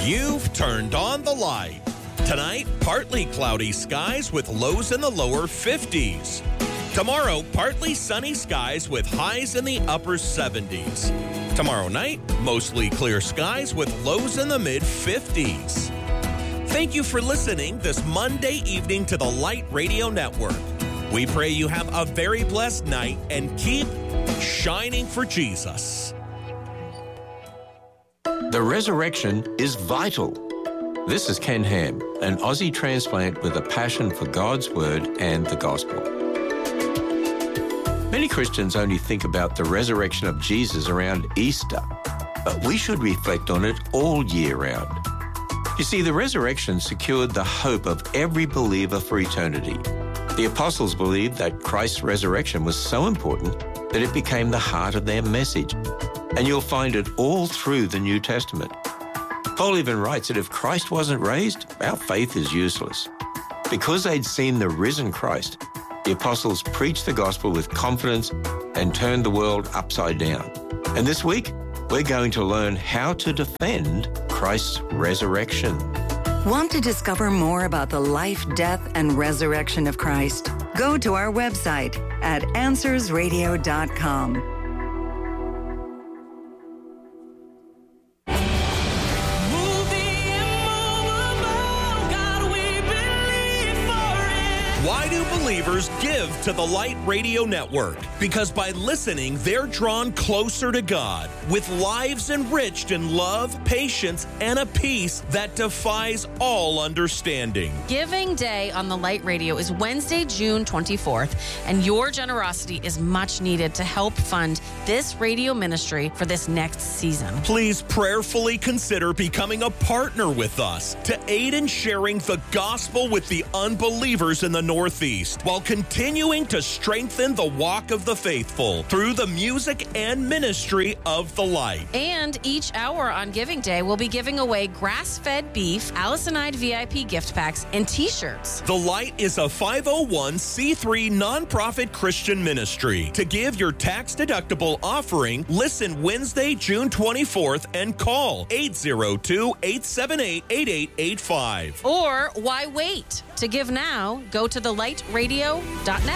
You've turned on the light. Tonight, partly cloudy skies with lows in the lower 50s. Tomorrow, partly sunny skies with highs in the upper 70s. Tomorrow night, mostly clear skies with lows in the mid-50s. Thank you for listening this Monday evening to the Light Radio Network. We pray you have a very blessed night and keep shining for Jesus. The resurrection is vital. This is Ken Ham, an Aussie transplant with a passion for God's Word and the Gospel. Many Christians only think about the resurrection of Jesus around Easter, but we should reflect on it all year round. You see, the resurrection secured the hope of every believer for eternity. The apostles believed that Christ's resurrection was so important that it became the heart of their message. And you'll find it all through the New Testament. Paul even writes that if Christ wasn't raised, our faith is useless. Because they'd seen the risen Christ, the apostles preached the gospel with confidence and turned the world upside down. And this week, we're going to learn how to defend Christ's resurrection. Want to discover more about the life, death, and resurrection of Christ? Go to our website at AnswersRadio.com. Why do believers give to the Light Radio Network? Because by listening, they're drawn closer to God with lives enriched in love, patience, and a peace that defies all understanding. Giving Day on the Light Radio is Wednesday, June 24th, and your generosity is much needed to help fund this radio ministry for this next season. Please prayerfully consider becoming a partner with us to aid in sharing the gospel with the unbelievers in the Northeast, while continuing to strengthen the walk of the faithful through the music and ministry of the Light. And each hour on Giving Day, we'll be giving away grass-fed beef, Allisonide VIP gift packs, and T-shirts. The Light is a 501c3 nonprofit Christian ministry. To give your tax-deductible offering, listen Wednesday, June 24th, and call 802-878-8885. Or why wait? To give now, go to thelightradio.net.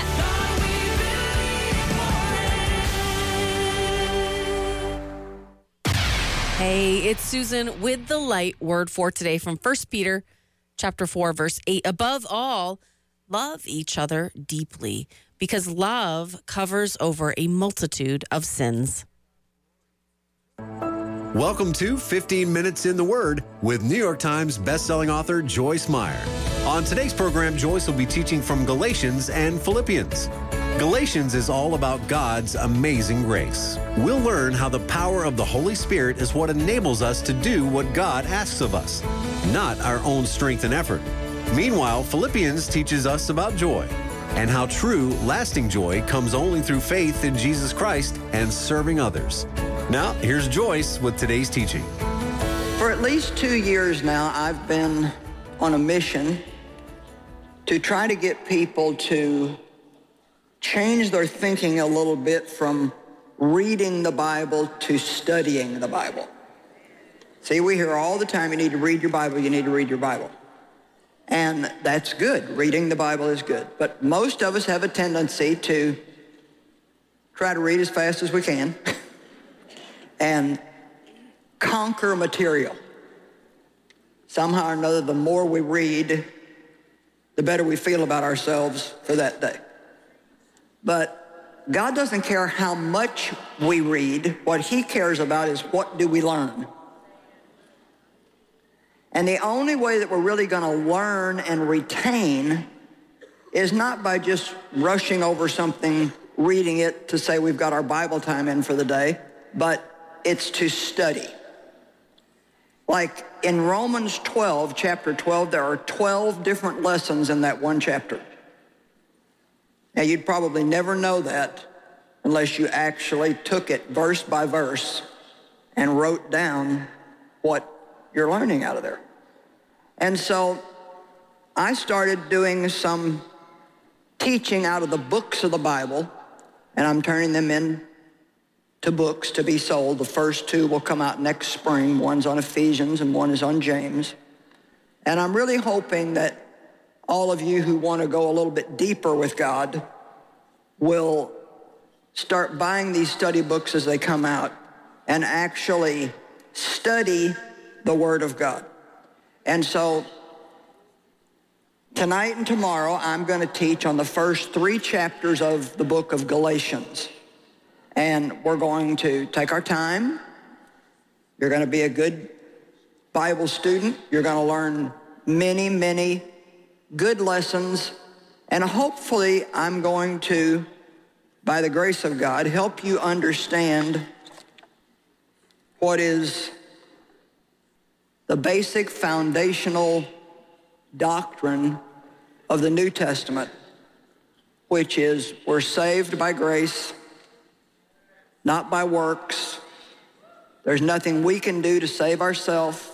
Hey, it's Susan with the Light word for today from 1 Peter chapter 4, verse 8. Above all, love each other deeply, because love covers over a multitude of sins. Welcome to 15 Minutes in the Word with New York Times bestselling author Joyce Meyer. On today's program, Joyce will be teaching from Galatians and Philippians. Galatians is all about God's amazing grace. We'll learn how the power of the Holy Spirit is what enables us to do what God asks of us, not our own strength and effort. Meanwhile, Philippians teaches us about joy and how true, lasting joy comes only through faith in Jesus Christ and serving others. Now, here's Joyce with today's teaching. For at least 2 years now, I've been on a mission to try to get people to change their thinking a little bit from reading the Bible to studying the Bible. See, we hear all the time, you need to read your Bible, you need to read your Bible. And that's good. Reading the Bible is good. But most of us have a tendency to try to read as fast as we can and conquer material. Somehow or another, the more we read, the better we feel about ourselves for that day. But God doesn't care how much we read. What he cares about is what do we learn. And the only way that we're really going to learn and retain is not by just rushing over something, reading it to say we've got our Bible time in for the day, but it's to study. Like in Romans 12, chapter 12, there are 12 different lessons in that one chapter. Now, you'd probably never know that unless you actually took it verse by verse and wrote down what you're learning out of there. And so I started doing some teaching out of the books of the Bible, and I'm turning them in to books to be sold. The first two will come out next spring. One's on Ephesians and one is on James. And I'm really hoping that all of you who want to go a little bit deeper with God will start buying these study books as they come out and actually study the Word of God. And so tonight and tomorrow, I'm going to teach on the first 3 chapters of the book of Galatians. And we're going to take our time. You're going to be a good Bible student. You're going to learn many, many good lessons. And hopefully, I'm going to, by the grace of God, help you understand what is the basic foundational doctrine of the New Testament, which is we're saved by grace, not by works. There's nothing we can do to save ourselves.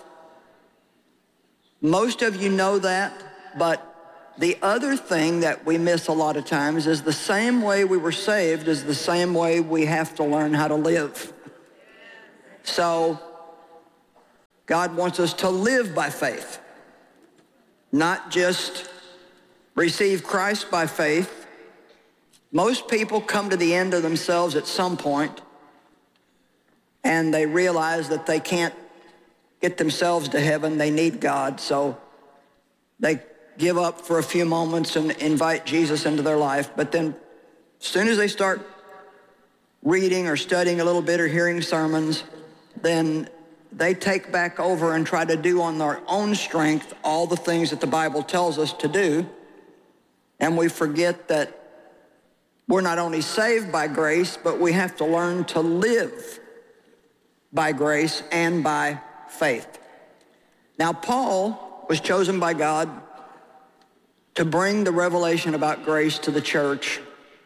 Most of you know that, but the other thing that we miss a lot of times is the same way we were saved is the same way we have to learn how to live. So God wants us to live by faith, not just receive Christ by faith. Most people come to the end of themselves at some point, and they realize that they can't get themselves to heaven. They need God, so they give up for a few moments and invite Jesus into their life. But then as soon as they start reading or studying a little bit or hearing sermons, then they take back over and try to do on their own strength all the things that the Bible tells us to do. And we forget that we're not only saved by grace, but we have to learn to live by grace and by faith. Now, Paul was chosen by God to bring the revelation about grace to the church.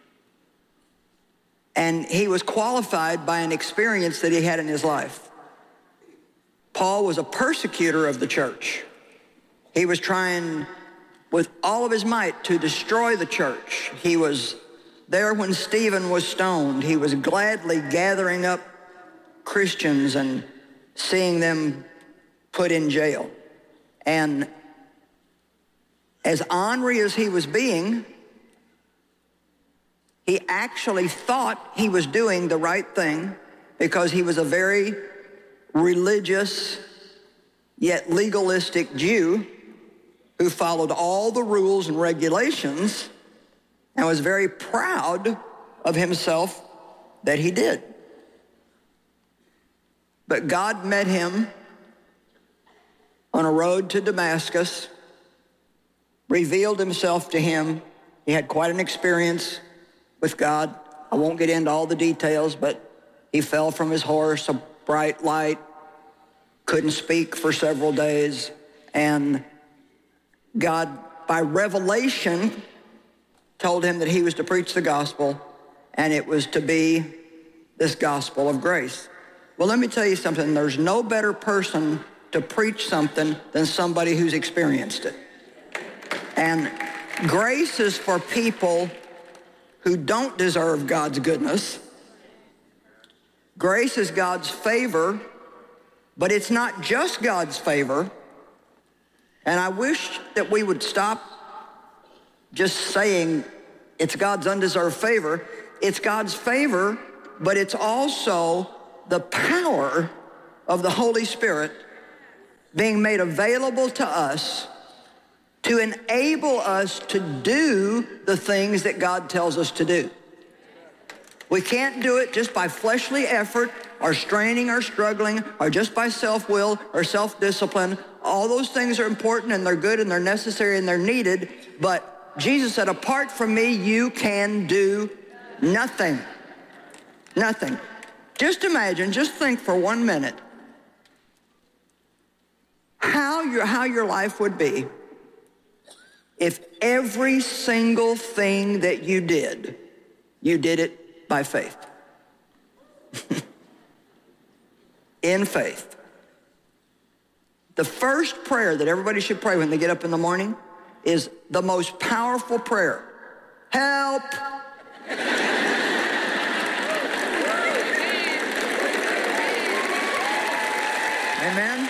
And he was qualified by an experience that he had in his life. Paul was a persecutor of the church. He was trying with all of his might to destroy the church. He was there when Stephen was stoned. He was gladly gathering up Christians and seeing them put in jail. And as ornery as he was being, he actually thought he was doing the right thing because he was a very religious yet legalistic Jew who followed all the rules and regulations and was very proud of himself that he did. But God met him on a road to Damascus, revealed himself to him. He had quite an experience with God. I won't get into all the details, but he fell from his horse, a bright light, couldn't speak for several days, and God, by revelation, told him that he was to preach the gospel, and it was to be this gospel of grace. Well, let me tell you something. There's no better person to preach something than somebody who's experienced it. And grace is for people who don't deserve God's goodness. Grace is God's favor, but it's not just God's favor. And I wish that we would stop just saying it's God's undeserved favor. It's God's favor, but it's also the power of the Holy Spirit being made available to us to enable us to do the things that God tells us to do. We can't do it just by fleshly effort or straining or struggling or just by self-will or self-discipline. All those things are important and they're good and they're necessary and they're needed, but Jesus said, apart from me, you can do nothing. Nothing. Just imagine, just think for 1 minute how your life would be if every single thing that you did it by faith. In faith. The first prayer that everybody should pray when they get up in the morning is the most powerful prayer. Help! Amen?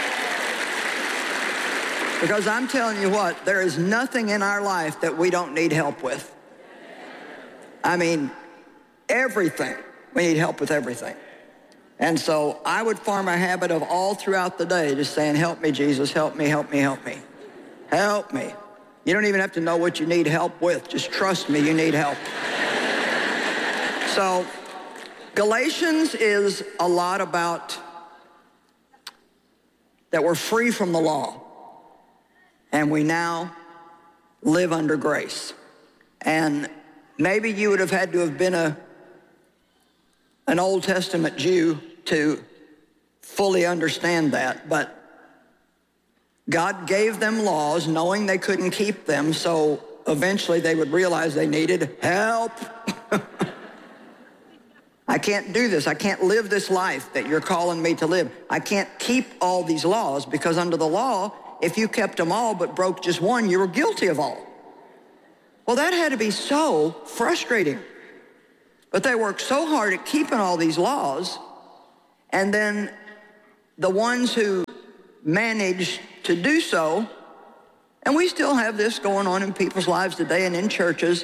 Because I'm telling you what, there is nothing in our life that we don't need help with. I mean, everything. We need help with everything. And so I would form a habit of all throughout the day just saying, help me, Jesus, help me, help me, help me. Help me. You don't even have to know what you need help with. Just trust me, you need help. So Galatians is a lot about that we're free from the law and we now live under grace. And maybe you would have had to have been an Old Testament Jew to fully understand that, but God gave them laws knowing they couldn't keep them, so eventually they would realize they needed help. I can't do this. I can't live this life that you're calling me to live. I can't keep all these laws because under the law, if you kept them all but broke just one, you were guilty of all. Well, that had to be so frustrating. But they worked so hard at keeping all these laws, and then the ones who managed to do so, and we still have this going on in people's lives today and in churches.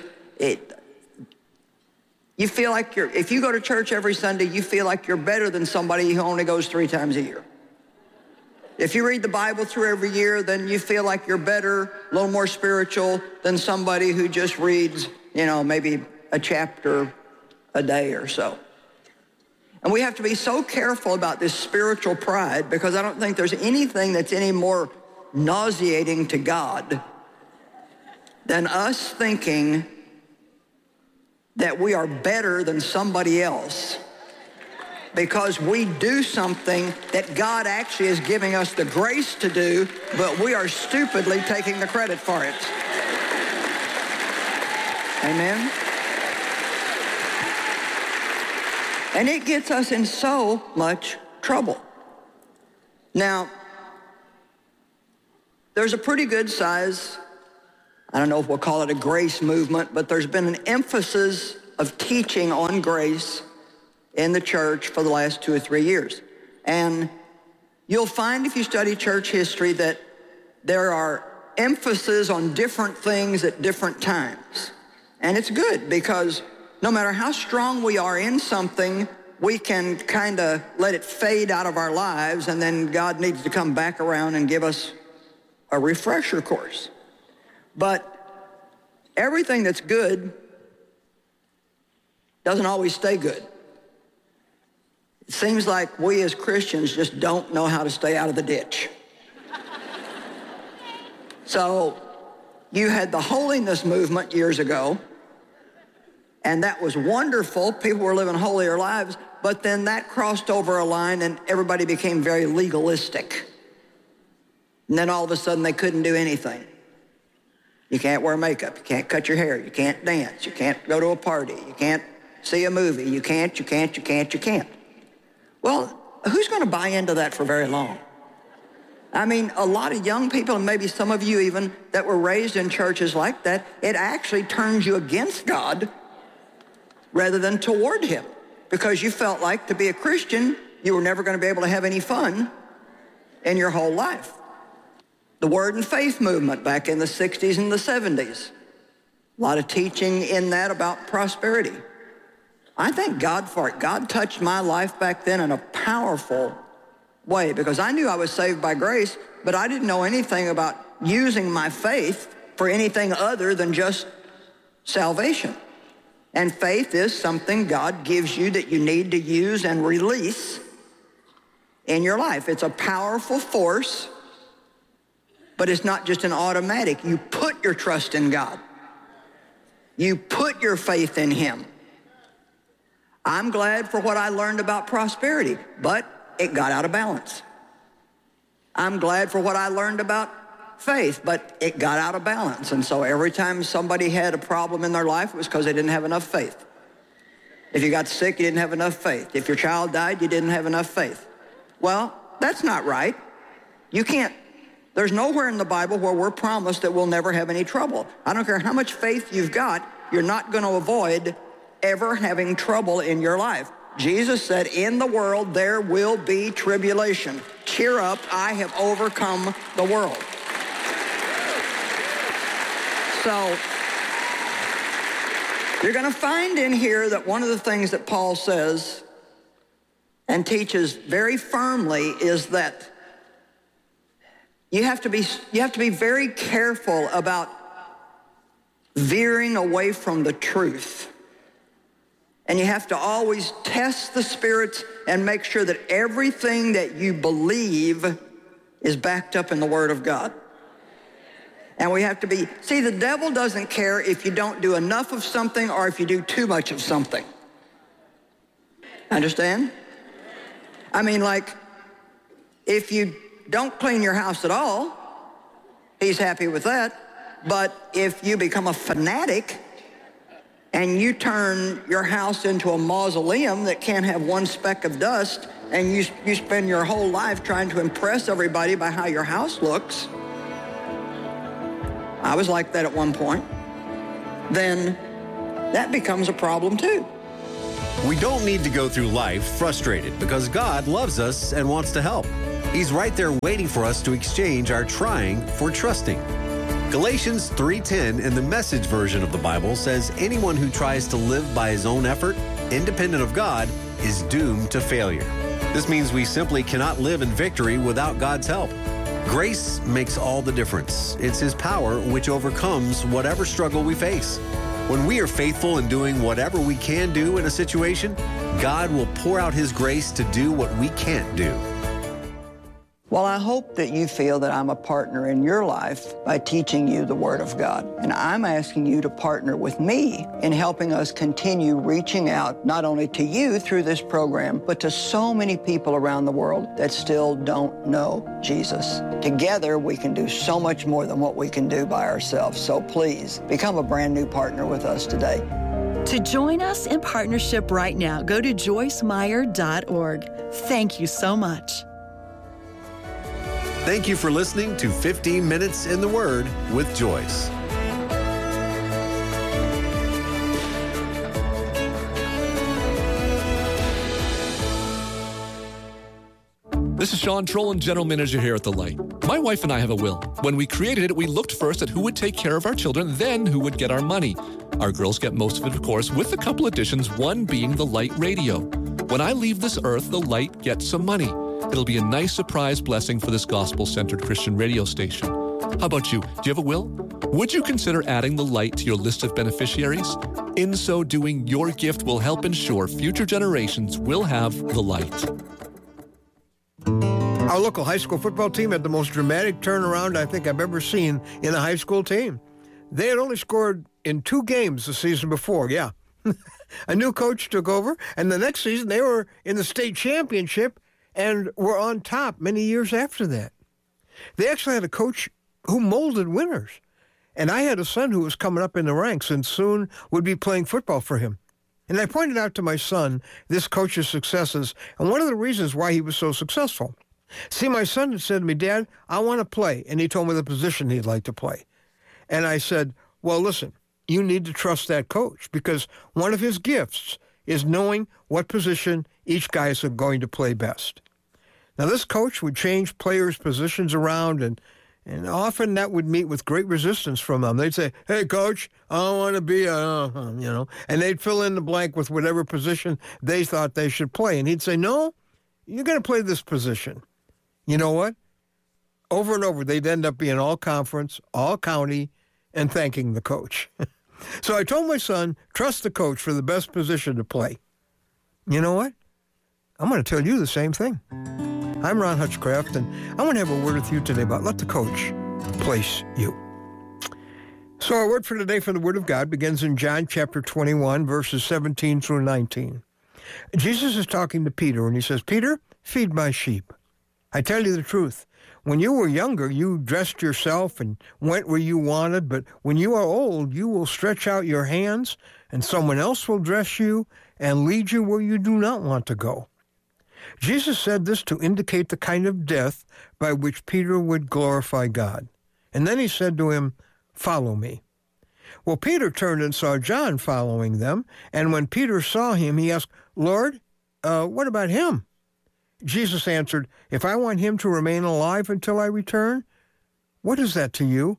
You feel like if you go to church every Sunday, you feel like you're better than somebody who only goes 3 times a year. If you read the Bible through every year, then you feel like you're better, a little more spiritual than somebody who just reads, maybe a chapter a day or so. And we have to be so careful about this spiritual pride because I don't think there's anything that's any more nauseating to God than us thinking that we are better than somebody else because we do something that God actually is giving us the grace to do, but we are stupidly taking the credit for it. Amen? And it gets us in so much trouble. Now, there's a pretty good size, I don't know if we'll call it a grace movement, but there's been an emphasis of teaching on grace in the church for the last 2 or 3 years. And you'll find if you study church history that there are emphases on different things at different times. And it's good because no matter how strong we are in something, we can kind of let it fade out of our lives, and then God needs to come back around and give us a refresher course. But everything that's good doesn't always stay good. It seems like we as Christians just don't know how to stay out of the ditch. So you had the holiness movement years ago, and that was wonderful. People were living holier lives, but then that crossed over a line and everybody became very legalistic. And then all of a sudden they couldn't do anything. You can't wear makeup, you can't cut your hair, you can't dance, you can't go to a party, you can't see a movie, you can't. Well, who's going to buy into that for very long? I mean, a lot of young people, and maybe some of you even, that were raised in churches like that, it actually turns you against God rather than toward him, because you felt like to be a Christian, you were never going to be able to have any fun in your whole life. The Word and Faith movement back in the 60s and the 70s, a lot of teaching in that about prosperity. I thank God for it. God touched my life back then in a powerful way because I knew I was saved by grace, but I didn't know anything about using my faith for anything other than just salvation. And faith is something God gives you that you need to use and release in your life. It's a powerful force, but it's not just an automatic. You put your trust in God. You put your faith in him. I'm glad for what I learned about prosperity, but it got out of balance. I'm glad for what I learned about faith, but it got out of balance. And so every time somebody had a problem in their life, it was because they didn't have enough faith. If you got sick, you didn't have enough faith. If your child died, you didn't have enough faith. Well, that's not right. You can't. There's nowhere in the Bible where we're promised that we'll never have any trouble. I don't care how much faith you've got, you're not going to avoid ever having trouble in your life. Jesus said, in the world there will be tribulation. cheer up, I have overcome the world. So you're going to find in here that one of the things that Paul says and teaches very firmly is that you have to be very careful about veering away from the truth. And you have to always test the spirits and make sure that everything that you believe is backed up in the Word of God. And we have to be, see, the devil doesn't care if you don't do enough of something or if you do too much of something. Understand? I mean, like, if you don't clean your house at all, he's happy with that. But if you become a fanatic and you turn your house into a mausoleum that can't have one speck of dust, and you spend your whole life trying to impress everybody by how your house looks, I was like that at one point, then that becomes a problem too. We don't need to go through life frustrated because God loves us and wants to help. He's right there waiting for us to exchange our trying for trusting. Galatians 3:10 in the Message version of the Bible says anyone who tries to live by his own effort, independent of God, is doomed to failure. This means we simply cannot live in victory without God's help. Grace makes all the difference. It's His power which overcomes whatever struggle we face. When we are faithful in doing whatever we can do in a situation, God will pour out His grace to do what we can't do. Well, I hope that you feel that I'm a partner in your life by teaching you the Word of God. And I'm asking you to partner with me in helping us continue reaching out not only to you through this program, but to so many people around the world that still don't know Jesus. Together, we can do so much more than what we can do by ourselves. So please, become a brand new partner with us today. To join us in partnership right now, go to joycemeyer.org. Thank you so much. Thank you for listening to 15 Minutes in the Word with Joyce. This is Sean Trollan, General Manager here at The Light. My wife and I have a will. When we created it, we looked first at who would take care of our children, then who would get our money. Our girls get most of it, of course, with a couple additions, one being the Light Radio. When I leave this earth, the Light gets some money. It'll be a nice surprise blessing for this gospel-centered Christian radio station. How about you? Do you have a will? Would you consider adding the Light to your list of beneficiaries? In so doing, your gift will help ensure future generations will have the Light. Our local high school football team had the most dramatic turnaround I think I've ever seen in a high school team. They had only scored in 2 games the season before, yeah. A new coach took over, and the next season they were in the state championship and were on top many years after that. They actually had a coach who molded winners. And I had a son who was coming up in the ranks and soon would be playing football for him. And I pointed out to my son this coach's successes and one of the reasons why he was so successful. See, my son had said to me, "Dad, I want to play." And he told me the position he'd like to play. And I said, well, listen, you need to trust that coach because one of his gifts is knowing what position each guy is going to play best. Now, this coach would change players' positions around, and often that would meet with great resistance from them. They'd say, "Hey, coach, I don't want to be and they'd fill in the blank with whatever position they thought they should play. And he'd say, "No, you're going to play this position." You know what? Over and over, they'd end up being all conference, all county, and thanking the coach. So I told my son, trust the coach for the best position to play. You know what? I'm going to tell you the same thing. I'm Ron Hutchcraft, and I want to have a word with you today about let the coach place you. So our word for today from the Word of God begins in John chapter 21, verses 17 through 19. Jesus is talking to Peter, and he says, "Peter, feed my sheep. I tell you the truth. When you were younger, you dressed yourself and went where you wanted, but when you are old, you will stretch out your hands, and someone else will dress you and lead you where you do not want to go." Jesus said this to indicate the kind of death by which Peter would glorify God. And then he said to him, "Follow me." Well, Peter turned and saw John following them, and when Peter saw him, he asked, "Lord, what about him?" Jesus answered, if I want him to remain alive until I return, what is that to you?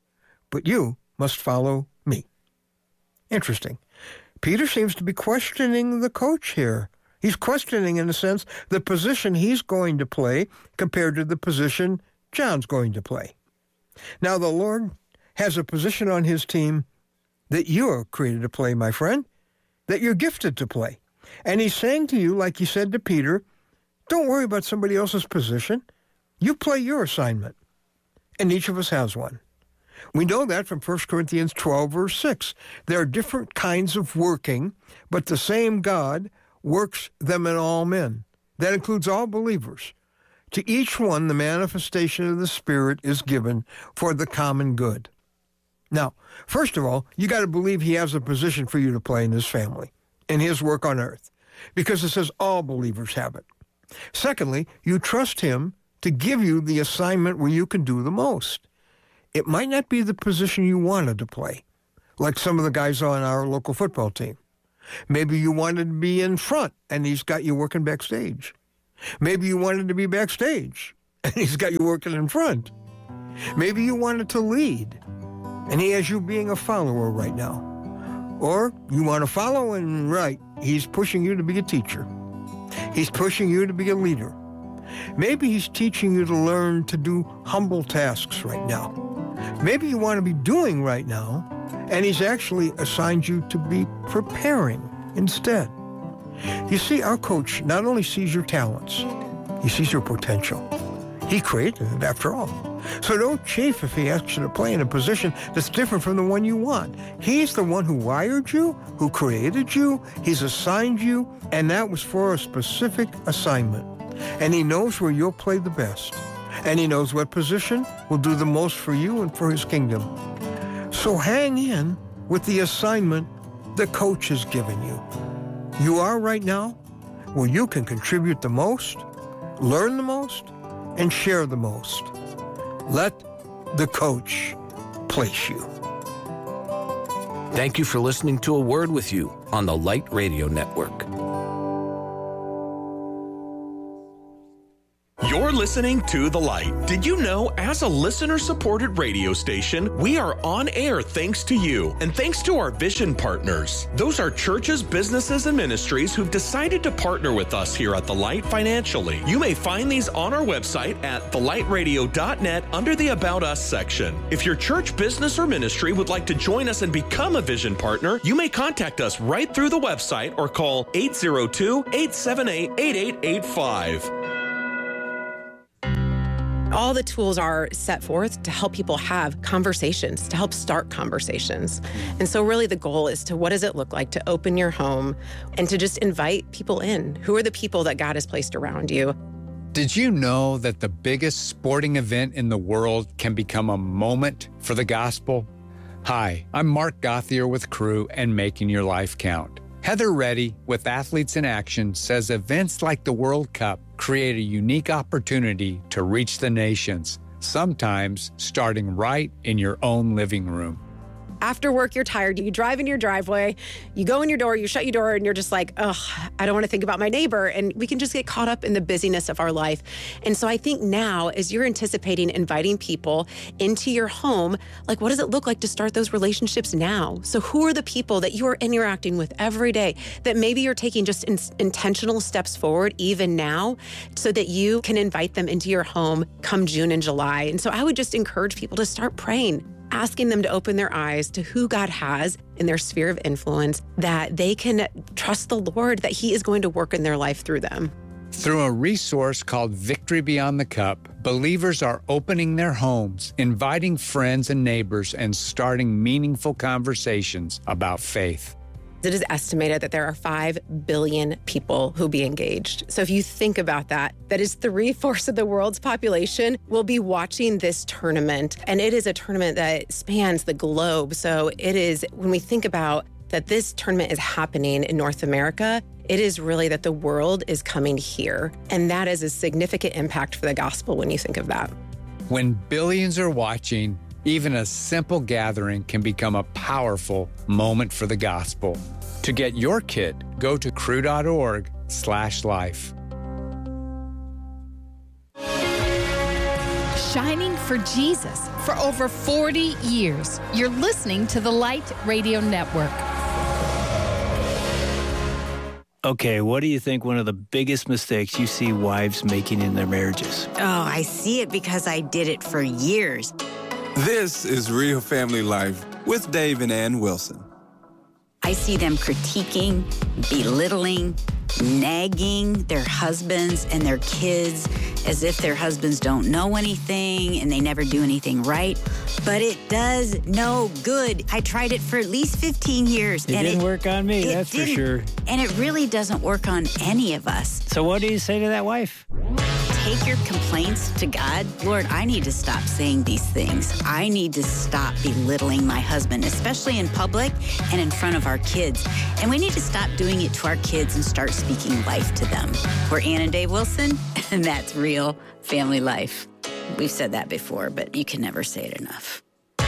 But you must follow me. Interesting. Peter seems to be questioning the coach here. He's questioning, in a sense, the position he's going to play compared to the position John's going to play. Now, the Lord has a position on his team that you are created to play, my friend, that you're gifted to play. And he's saying to you, like he said to Peter, don't worry about somebody else's position. You play your assignment. And each of us has one. We know that from 1 Corinthians 12, verse 6. There are different kinds of working, but the same God works them in all men. That includes all believers. To each one, the manifestation of the Spirit is given for the common good. Now, first of all, you got to believe he has a position for you to play in his family, in his work on earth, because it says all believers have it. Secondly, you trust him to give you the assignment where you can do the most. It might not be the position you wanted to play, like some of the guys on our local football team. Maybe you wanted to be in front, and he's got you working backstage. Maybe you wanted to be backstage, and he's got you working in front. Maybe you wanted to lead, and he has you being a follower right now. Or you want to follow, and he's pushing you to be a teacher. He's pushing you to be a leader. Maybe he's teaching you to learn to do humble tasks right now. Maybe you want to be doing right now, and he's actually assigned you to be preparing instead. You see, our coach not only sees your talents, he sees your potential. He created it, after all. So don't chafe if he asks you to play in a position that's different from the one you want. He's the one who wired you, who created you, he's assigned you, and that was for a specific assignment. And he knows where you'll play the best. And he knows what position will do the most for you and for his kingdom. So hang in with the assignment the coach has given you. You are right now where you can contribute the most, learn the most, and share the most. Let the coach place you. Thank you for listening to A Word With You on the Light Radio Network. You're listening to The Light. Did you know, as a listener-supported radio station, we are on air thanks to you and thanks to our vision partners. Those are churches, businesses, and ministries who've decided to partner with us here at The Light financially. You may find these on our website at thelightradio.net under the About Us section. If your church, business, or ministry would like to join us and become a vision partner, you may contact us right through the website or call 802-878-8885. All the tools are set forth to help people have conversations, to help start conversations. And so really the goal is to, what does it look like to open your home and to just invite people in? Who are the people that God has placed around you? Did you know that the biggest sporting event in the world can become a moment for the gospel? Hi, I'm Mark Gothier with Crew and Making Your Life Count. Heather Reddy with Athletes in Action says events like the World Cup create a unique opportunity to reach the nations, sometimes starting right in your own living room. After work, you're tired, you drive in your driveway, you go in your door, you shut your door, and you're just like, ugh, I don't want to think about my neighbor. And we can just get caught up in the busyness of our life. And so I think now, as you're anticipating inviting people into your home, like, what does it look like to start those relationships now? So who are the people that you are interacting with every day that maybe you're taking just intentional steps forward even now so that you can invite them into your home come June and July? And so I would just encourage people to start praying, asking them to open their eyes to who God has in their sphere of influence, that they can trust the Lord, that He is going to work in their life through them. Through a resource called Victory Beyond the Cup, believers are opening their homes, inviting friends and neighbors, and starting meaningful conversations about faith. It is estimated that there are 5 billion people who'll be engaged. So if you think about that, that is 3/4 of the world's population will be watching this tournament. And it is a tournament that spans the globe. So it is, when we think about that this tournament is happening in North America, it is really that the world is coming here. And that is a significant impact for the gospel when you think of that. When billions are watching, even a simple gathering can become a powerful moment for the gospel. To get your kit, go to crew.org/life. shining for Jesus for over 40 years. You're listening to the Light Radio Network. Okay, what do you think one of the biggest mistakes you see wives making in their marriages? Oh, I see it because I did it for years. This is Real Family Life with Dave and Ann Wilson. I see them critiquing, belittling, nagging their husbands and their kids as if their husbands don't know anything and they never do anything right. But it does no good. I tried it for at least 15 years. It didn't work on me, that's for sure. And it really doesn't work on any of us. So what do you say to that wife? Take your complaints to God. Lord, I need to stop saying these things. I need to stop belittling my husband, especially in public and in front of our kids. And we need to stop doing it to our kids and start speaking life to them. We're Ann and Dave Wilson, and that's Real Family Life. We've said that before, but you can never say it enough.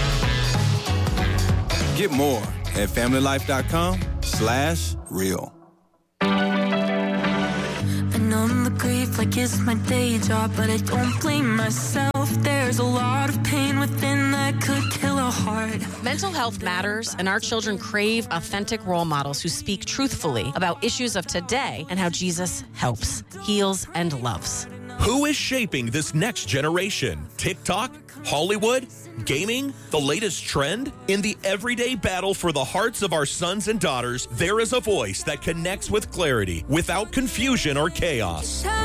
Get more at familylife.com/real. On the grief like it's my day job, but I don't blame myself. There's a lot of pain within that could kill a heart. Mental health matters, and our children crave authentic role models who speak truthfully about issues of today and how Jesus helps, heals, and loves. Who is shaping this next generation? TikTok? Hollywood? Gaming? The latest trend? In the everyday battle for the hearts of our sons and daughters, there is a voice that connects with clarity without confusion or chaos.